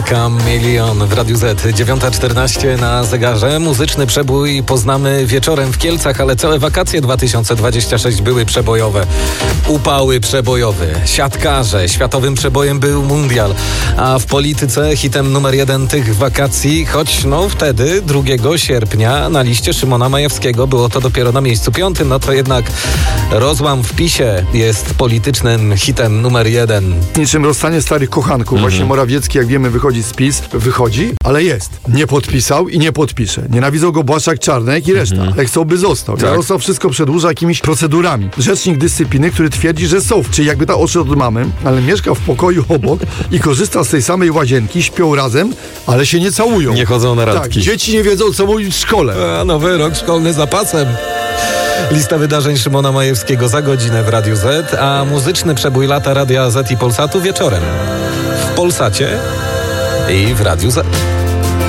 Chameleon w Radiu Z. 9:14 na zegarze. Muzyczny przebój poznamy wieczorem w Kielcach, ale całe wakacje 2026 były przebojowe. Upały przebojowe. Siatkarze. Światowym przebojem był mundial. A w polityce hitem numer 1 tych wakacji, choć wtedy 2 sierpnia na liście Szymona Majewskiego było to dopiero na miejscu 5, to jednak rozłam w PiS-ie jest politycznym hitem numer 1. Niczym rozstanie starych kochanków. Właśnie Morawiecki, jak wiemy, wychodzi z PiS. Wychodzi, ale jest. Nie podpisał i nie podpisze. Nienawidzą go Błaszczak, Czarnek i reszta. Ale chcą, by został. Tak. Jarosław wszystko przedłuża jakimiś procedurami. Rzecznik dyscypliny, który twierdzi, że są. Czyli jakby ta odszedł od mamy, ale mieszka w pokoju obok i korzysta z tej samej łazienki, śpią razem, ale się nie całują. Nie chodzą na randki. Tak, dzieci nie wiedzą, co mówić w szkole. A nowy rok szkolny zapasem. Lista wydarzeń Szymona Majewskiego za godzinę w Radiu Z, a muzyczny przebój lata Radia Z i Polsatu wieczorem w Polsacie i w Radiu Z.